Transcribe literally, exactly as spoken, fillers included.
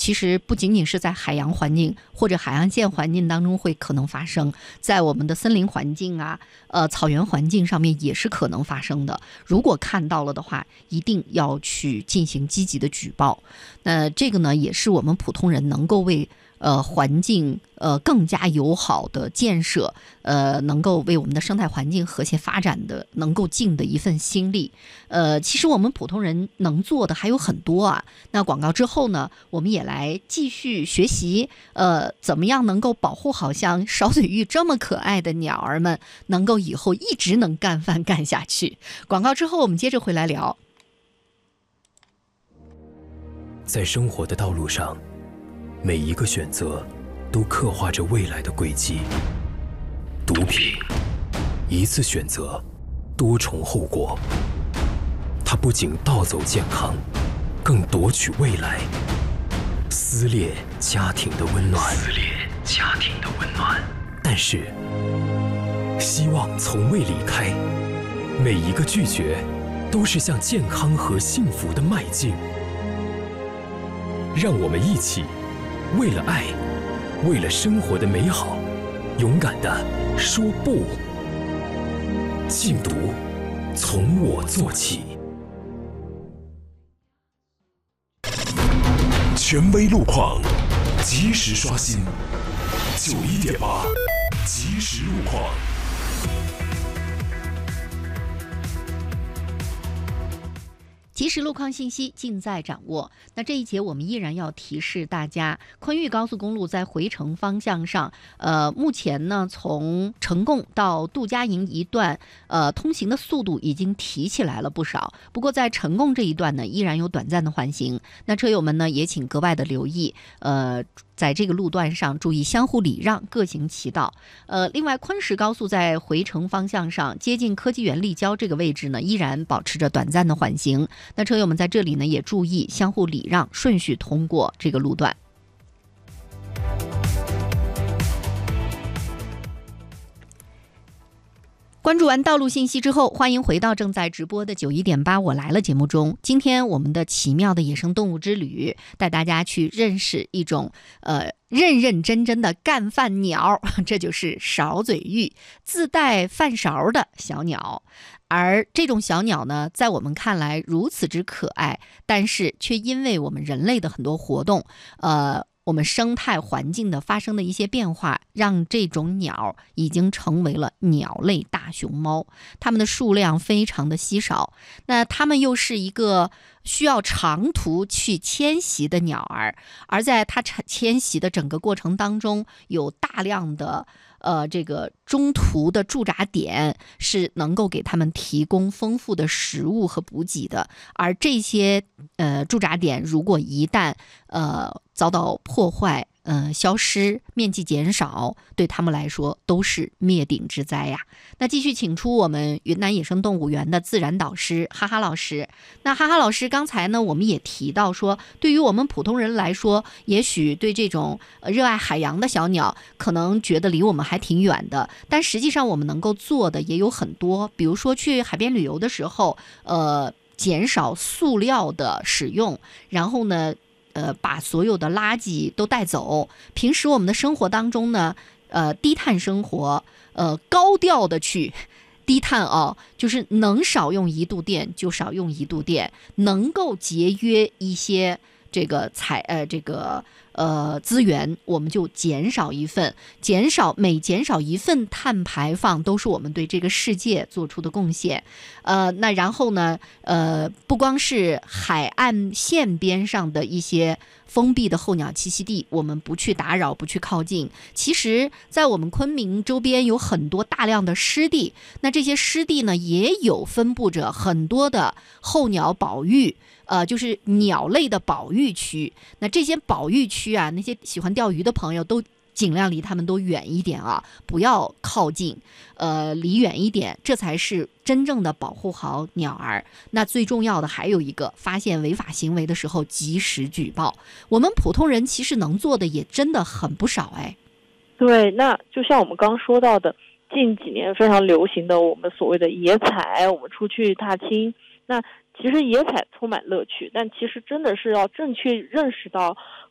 其实不仅仅是在海洋环境或者海岸线环境当中会可能发生，在我们的森林环境啊、呃草原环境上面也是可能发生的。如果看到了的话，一定要去进行积极的举报。那这个呢，也是我们普通人能够为呃环境呃更加友好的建设，呃能够为我们的生态环境和谐发展的能够尽的一份心力。呃，其实我们普通人能做的还有很多啊。那广告之后呢，我们也来继续学习，呃，怎么样能够保护好像少嘴玉这么可爱的鸟儿们，能够以后一直能干饭干下去。广告之后我们接着回来聊。 在生活的道路上，每一个选择都刻画着未来的轨迹。毒品，一次选择，多重后果。它不仅盗走健康，更夺取未来，撕裂家庭的温暖。撕裂家庭的温暖。但是，希望从未离开。每一个拒绝，都是向健康和幸福的迈进。让我们一起，为了爱，为了生活的美好，勇敢地说不。禁毒，从我做起。 权威路况，及时刷新。九一点八，即时路况。 即时路况信息尽在掌握。那这一节我们依然要提示大家，昆玉高速公路在回程方向上，呃，目前呢从成贡到杜家营一段，呃，通行的速度已经提起来了不少。不过在成贡这一段呢，依然有短暂的缓行。那车友们呢也请格外的留意，呃。在这个路段上注意相互礼让，各行其道。呃，另外昆石高速在回程方向上，接近科技园立交这个位置呢，依然保持着短暂的缓行。那车友们在这里呢也注意相互礼让，顺序通过这个路段。关注完道路信息之后，欢迎回到正在直播的九一点八我来了节目中。今天我们的奇妙的野生动物之旅，带大家去认识一种呃认认真真的干饭鸟，这就是少嘴玉，自带饭勺的小鸟。而这种小鸟呢，在我们看来如此之可爱，但是却因为我们人类的很多活动，呃。我们生态环境的发生的一些变化，让这种鸟已经成为了鸟类大熊猫，它们的数量非常的稀少。那它们又是一个需要长途去迁徙的鸟儿，而在它迁徙的整个过程当中，有大量的呃，这个中途的驻扎点是能够给他们提供丰富的食物和补给的，而这些呃驻扎点如果一旦呃遭到破坏、呃消失、面积减少，对他们来说都是灭顶之灾呀。那继续请出我们云南野生动物园的自然导师哈哈老师。那哈哈老师刚才呢，我们也提到说，对于我们普通人来说，也许对这种热爱海洋的小鸟，可能觉得离我们还挺远的，但实际上我们能够做的也有很多，比如说去海边旅游的时候，呃，减少塑料的使用，然后呢，呃，把所有的垃圾都带走。平时我们的生活当中呢，呃，低碳生活，呃，高调的去低碳啊，就是能少用一度电就少用一度电，能够节约一些这个采呃这个呃资源，我们就减少一份，减少每减少一份碳排放，都是我们对这个世界做出的贡献。呃，那然后呢，呃，不光是海岸线边上的一些封闭的候鸟栖息地，我们不去打扰，不去靠近。其实，在我们昆明周边有很多大量的湿地，那这些湿地呢，也有分布着很多的候鸟保育。呃，就是鸟类的保育区。那这些保育区啊，那些喜欢钓鱼的朋友都尽量离他们都远一点啊，不要靠近，呃，离远一点，这才是真正的保护好鸟儿。那最重要的还有一个，发现违法行为的时候及时举报。我们普通人其实能做的也真的很不少哎。 对，那就像我们刚说到的，近几年非常流行的我们所谓的野采，我们出去踏青，那其实野采充满乐趣，但其实真的是要正确认识到